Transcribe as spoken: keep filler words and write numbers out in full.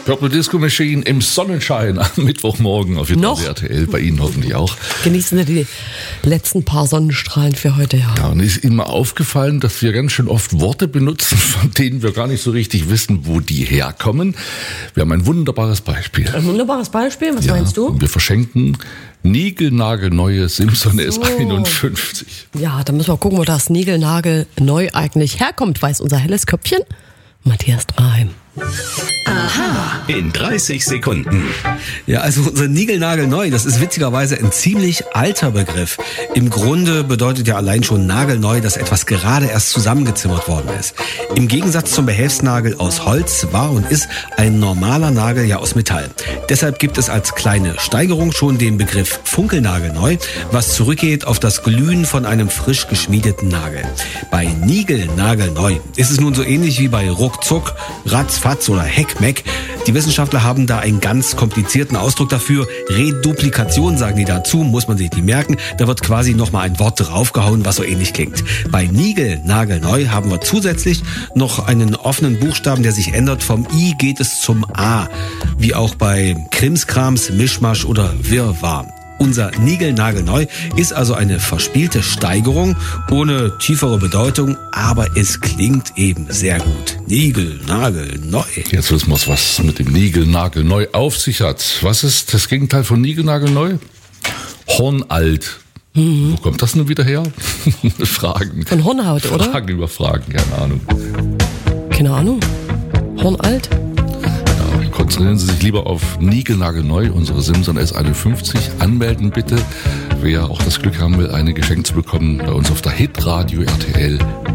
Purple Disco Machine im Sonnenschein am Mittwochmorgen auf Noch? R T L, bei Ihnen hoffentlich auch. Genießen Sie die letzten paar Sonnenstrahlen für heute, ja. Ja, und ist Ihnen mal aufgefallen, dass wir ganz schön oft Worte benutzen, von denen wir gar nicht so richtig wissen, wo die herkommen. Wir haben ein wunderbares Beispiel. Ein wunderbares Beispiel, was Ja, meinst du? wir verschenken niegelnagelneue Simson S einundfünfzig. Ja, da müssen wir gucken, wo das Nigelnagel neu eigentlich herkommt. Weiß unser helles Köpfchen? Matthias Draheim. In dreißig Sekunden. Ja, also unser Nigelnagelneu, das ist witzigerweise ein ziemlich alter Begriff. Im Grunde bedeutet ja allein schon nagelneu, dass etwas gerade erst zusammengezimmert worden ist. Im Gegensatz zum Behelfsnagel aus Holz war und ist ein normaler Nagel ja aus Metall. Deshalb gibt es als kleine Steigerung schon den Begriff Funkelnagelneu, was zurückgeht auf das Glühen von einem frisch geschmiedeten Nagel. Bei Nigelnagelneu ist es nun so ähnlich wie bei Ruckzuck, Ratzfatz oder Heckmeck. Die Wissenschaftler haben da einen ganz komplizierten Ausdruck dafür. Reduplikation sagen die dazu, muss man sich die merken. Da wird quasi nochmal ein Wort draufgehauen, was so ähnlich klingt. Bei Nigelnagelneu haben wir zusätzlich noch einen offenen Buchstaben, der sich ändert. Vom I geht es zum A. Wie auch bei Krimskrams, Mischmasch oder Wirrwarr. Unser Nigelnagelneu ist also eine verspielte Steigerung ohne tiefere Bedeutung, aber es klingt eben sehr gut. Nigelnagelneu. Jetzt wissen wir, was mit dem Nigelnagelneu auf sich hat. Was ist das Gegenteil von Nigelnagelneu? Hornalt. Mhm. Wo kommt das nun wieder her? Fragen. Von Hornhaut, oder? Fragen über Fragen, keine Ahnung. Keine Ahnung. Hornalt? Konzentrieren Sie sich lieber auf Nigelnagelneu, unsere Simson S einundfünfzig. Anmelden bitte, wer auch das Glück haben will, eine geschenkt zu bekommen bei uns auf der Hitradio R T L